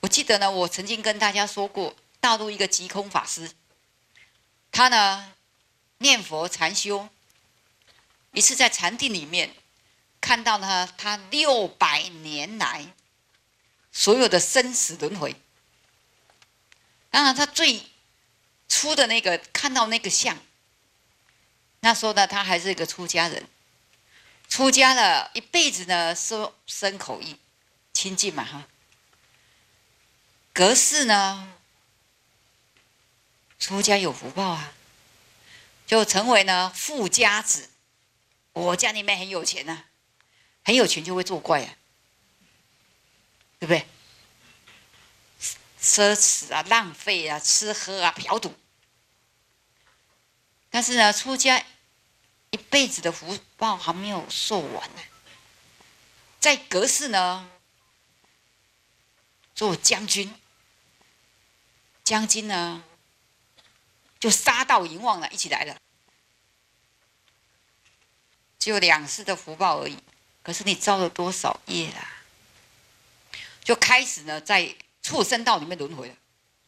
我记得呢，我曾经跟大家说过，大陆一个极空法师，他呢念佛禅修，一次在禅定里面看到了他600年来所有的生死轮回。当然，他最初的那个看到那个像，那时候呢，他还是一个出家人，出家了一辈子呢，说身口意清净嘛哈。隔世呢，出家有福报啊，就成为呢富家子。我家里面很有钱啊，很有钱就会作怪啊，对不对？奢侈啊，浪费啊，吃喝啊，嫖赌。但是呢，出家一辈子的福报还没有受完呢，在隔世呢，做将军。将军呢，就杀到阎王了，一起来了。只有2世的福报而已，可是你造了多少业啦？就开始呢，在畜生道里面轮回了。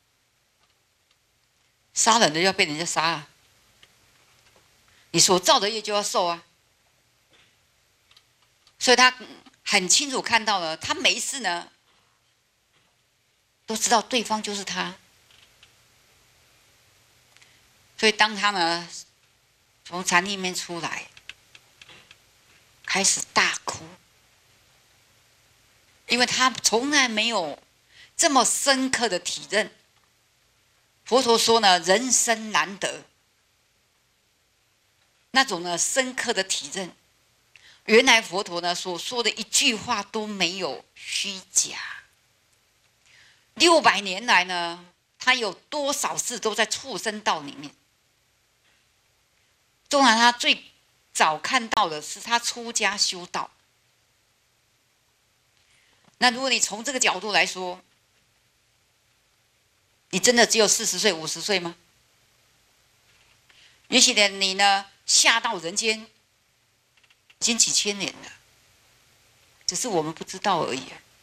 杀人的要被人家杀啊，你所造的业就要受啊。所以他很清楚看到了，他每一次呢，都知道对方就是他。所以当他呢从禅里面出来，开始大哭，因为他从来没有这么深刻的体认。佛陀说呢，人生难得，那种呢深刻的体认，原来佛陀呢所说的一句话都没有虚假。600年来呢，他有多少次都在畜生道里面。纵然他最早看到的是他出家修道，那如果你从这个角度来说，你真的只有40岁、50岁吗？也许你呢下到人间已经几千年了，只是我们不知道而已。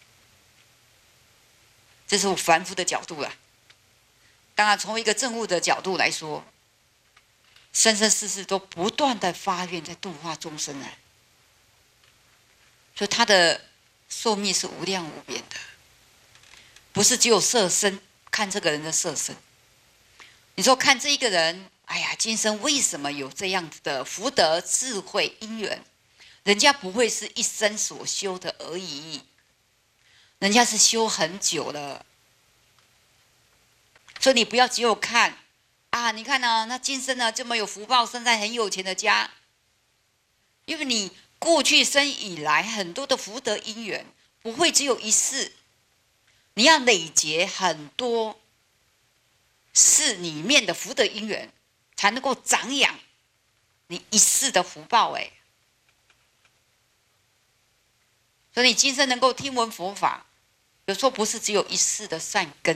这是我凡夫的角度啦。当然，从一个正悟的角度来说，生生世世都不断的发愿在度化众生啊，所以他的寿命是无量无边的，不是只有色身，看这个人的色身。你说看这一个人，哎呀，今生为什么有这样子的福德、智慧、因缘？人家不会是一生所修的而已，人家是修很久了。所以你不要只有看啊，你看呢，那今生呢这么有福报，生在很有钱的家，因为你过去生以来很多的福德因缘，不会只有一世，你要累积很多世里面的福德因缘，才能够长养你一世的福报。所以你今生能够听闻佛法，有时候不是只有一世的善根。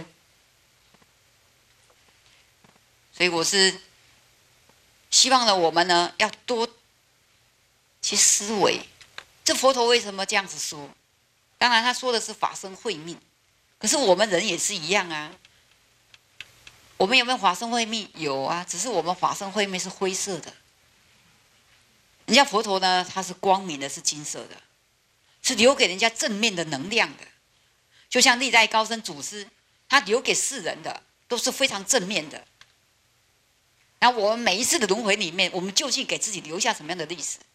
所以我是希望呢，我们呢要多去思维，这佛陀为什么这样子说？当然他说的是法身慧命，可是我们人也是一样啊。我们有没有法身慧命？有啊，只是我们法身慧命是灰色的。人家佛陀呢，他是光明的，是金色的，是留给人家正面的能量的。就像历代高僧祖师，他留给世人的都是非常正面的。那我们每一次的轮回里面，我们究竟给自己留下什么样的历史？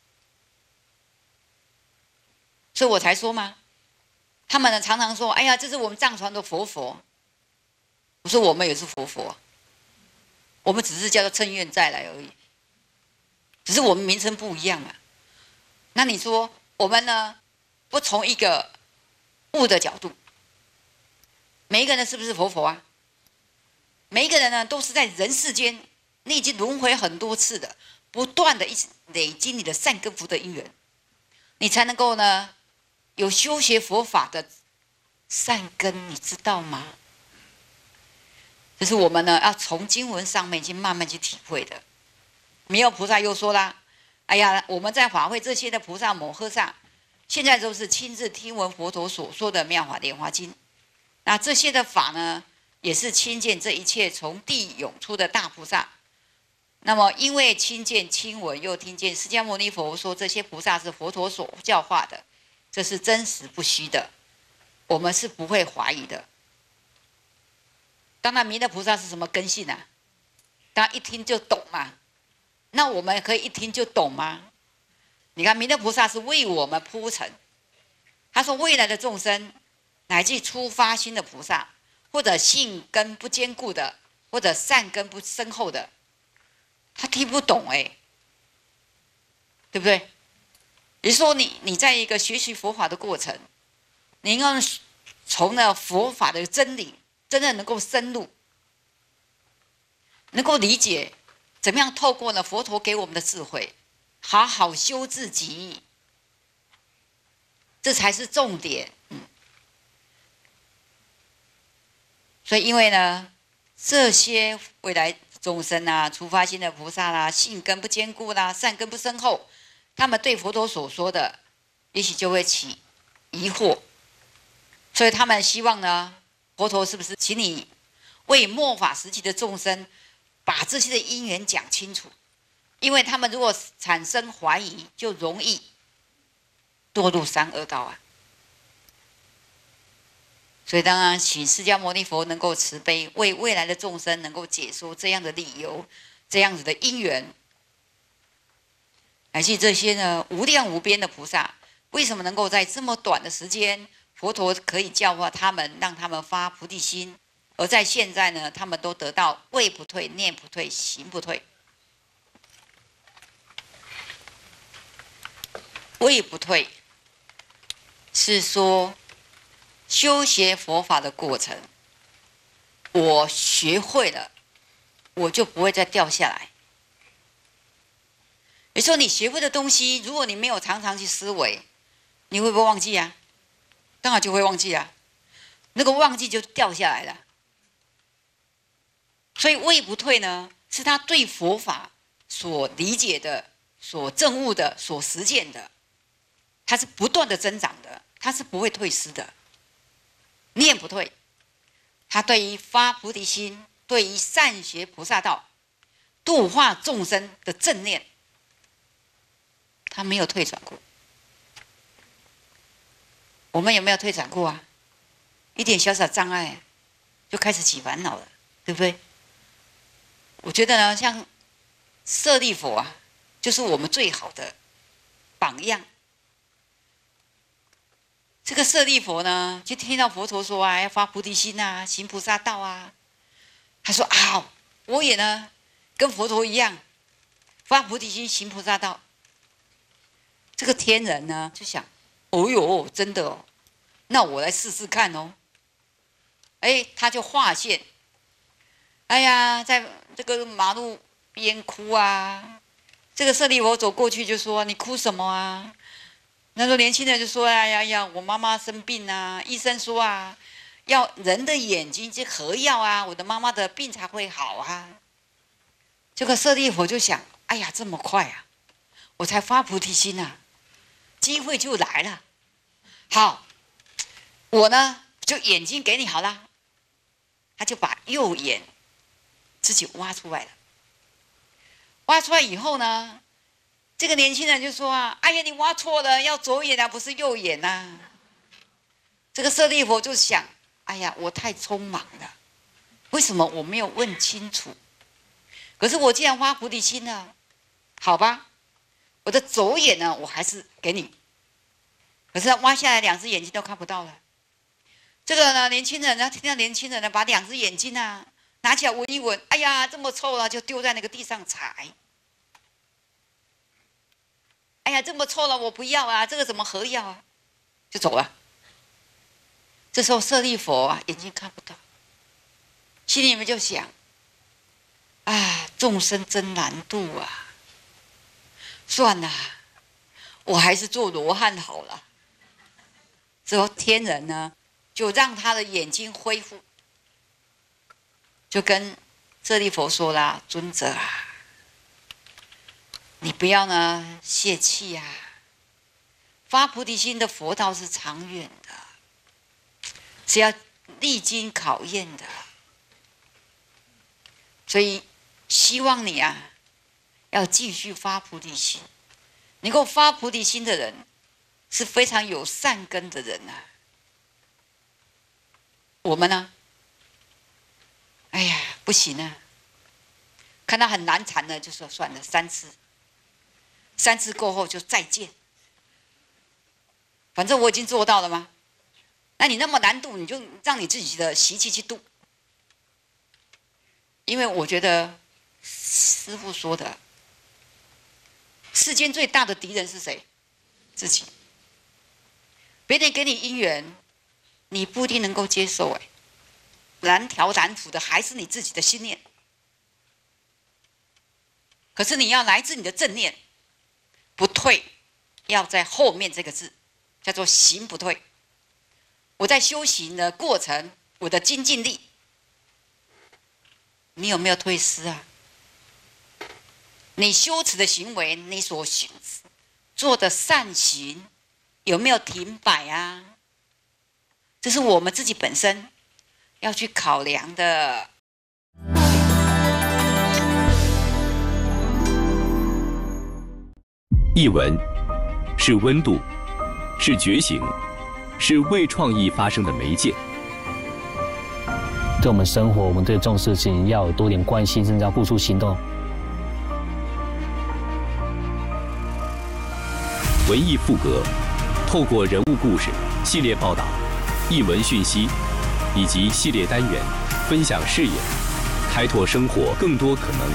所以我才说嘛，他们呢常常说：“哎呀，这是我们藏传的佛佛。”我说我们也是佛佛，我们只是叫做乘愿再来而已，只是我们名称不一样嘛。那你说我们呢，不从一个悟的角度，每一个人是不是佛佛啊？每一个人呢，都是在人世间。你已经轮回很多次的，不断的一直累积你的善根福德因缘，你才能够呢有修学佛法的善根，你知道吗？这是我们呢要从经文上面已经慢慢去体会的。弥勒菩萨又说啦：“哎呀，我们在法会这些的菩萨摩诃萨，现在都是亲自听闻佛陀所说的《妙法莲华经》， 那这些的法呢，也是亲见这一切从地涌出的大菩萨。那么因为亲见亲闻，又听见释迦牟尼佛说这些菩萨是佛陀所教化的，这是真实不虚的，我们是不会怀疑的。当然弥勒菩萨是什么根性啊？大家一听就懂嘛。那我们可以一听就懂吗？你看弥勒菩萨是为我们铺陈，他说未来的众生乃至初发心的菩萨，或者性根不坚固的，或者善根不深厚的，他听不懂对不对？也就是说你在一个学习佛法的过程，你要从那佛法的真理真的能够深入，能够理解怎么样透过呢佛陀给我们的智慧，好好修自己，这才是重点。所以因为呢，这些未来众生啊，初发心的菩萨啦，性根不坚固啦，善根不深厚，他们对佛陀所说的，也许就会起疑惑，所以他们希望呢，佛陀是不是请你为末法时期的众生，把这些的因缘讲清楚？因为他们如果产生怀疑，就容易堕入三恶道啊。所以当然请释迦牟尼佛能够慈悲，为未来的众生能够解说这样的理由，这样子的因缘。乃至这些呢无量无边的菩萨，为什么能够在这么短的时间，佛陀可以教化他们，让他们发菩提心，而在现在呢，他们都得到位不退、念不退、行不退。位不退是说修学佛法的过程，我学会了，我就不会再掉下来。也就是说，你学会的东西，如果你没有常常去思维，你会不会忘记啊？当然就会忘记啊，那个忘记就掉下来了。所以位不退呢，是他对佛法所理解的、所证悟的、所实践的，它是不断的增长的，它是不会退失的。念不退，他对于发菩提心，对于善学菩萨道，度化众生的正念，他没有退转过。我们有没有退转过啊？一点小小障碍就开始起烦恼了，对不对？我觉得呢，像舍利弗啊，就是我们最好的榜样。这个舍利弗呢，就听到佛陀说啊，要发菩提心啊，行菩萨道啊。他说啊，我也呢，跟佛陀一样，发菩提心，行菩萨道。这个天人呢，就想，哦哟，真的哦，那我来试试看哦。哎，他就化现，哎呀，在这个马路边哭啊。这个舍利弗走过去就说：“你哭什么啊？”那时候年轻人就说：“哎呀，我妈妈生病啊，医生说啊，要人的眼睛去合药啊，我的妈妈的病才会好啊。”这个舍利弗就想：“哎呀，这么快啊，我才发菩提心啊，机会就来了。好，我呢就眼睛给你好了。”他就把右眼自己挖出来了。挖出来以后呢，这个年轻人就说啊：“哎呀，你挖错了，要左眼啊，不是右眼啊。”这个舍利弗就想：“哎呀，我太匆忙了，为什么我没有问清楚？可是我既然发菩提心了，好吧，我的左眼呢，我还是给你。可是他挖下来，两只眼睛都看不到了。这个呢，年轻人呢，听到年轻人呢，把两只眼睛啊拿起来闻一闻，哎呀，这么臭了，就丢在那个地上踩。哎呀，这么臭了，我不要啊！这个怎么合药啊？就走了。这时候舍利弗啊，眼睛看不到，心里面就想：啊，众生真难度啊！算了，我还是做罗汉好了。之后天人呢，就让他的眼睛恢复，就跟舍利弗说啦：“尊者啊，你不要呢泄气啊！发菩提心的佛道是长远的，是要历经考验的。所以希望你啊，要继续发菩提心。能够发菩提心的人，是非常有善根的人啊。我们呢？哎呀，不行啊！看他很难缠的，就说算了，3次，3次过后就再见。反正我已经做到了吗？那你那么难度，你就让你自己的习气去度。因为我觉得师父说的，世间最大的敌人是谁？自己。别人给你因缘，你不一定能够接受。难调难服的还是你自己的心念。可是你要来自你的正念，不退，要在后面这个字，叫做行不退。我在修行的过程，我的精进力，你有没有退失啊？你修持的行为，你所做的善行，有没有停摆啊？这是我们自己本身要去考量的。 译文是温度，是觉醒，是为创意发生的媒介。 对我们生活，我们对这种事情要有多点关心，甚至要付出行动。 文艺赋格，透过人物故事、系列报道、译文讯息以及系列单元，分享视野，开拓生活更多可能。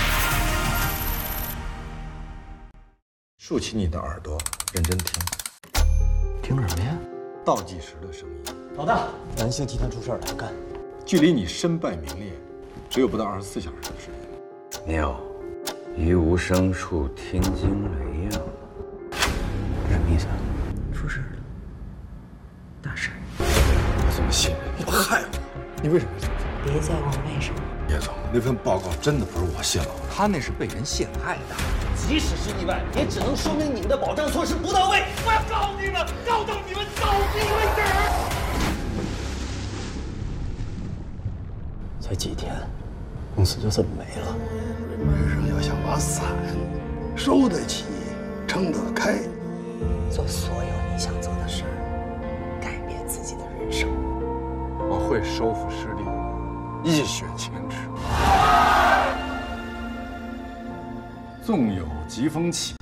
竖起你的耳朵，认真听。 听什么呀？ 倒计时的声音。 老大，南星集团出事了，干！ 距离你身败名裂，只有不到24小时的时间。 妙，于无声处听惊雷呀！ 什么意思？ 出事了，大事。 我怎么信任你？害我！你为什么要这么做？ 别再问为什么。 叶总，那份报告真的不是我泄露的，他那是被人陷害的。 即使是意外，也只能说明你们的保障措施不到位。我要告你们，告到你们倒闭为止。才几天，公司就这么没了。 人生要想把伞收得起，撑得开， 做所有你想做的事儿，改变自己的人生。 我会收复失地，一雪前耻。纵有疾风起，